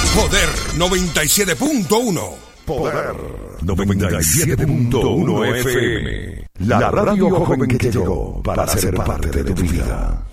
Poder 97.1. Poder 97.1 FM. La radio joven que llegó para ser parte de tu vida.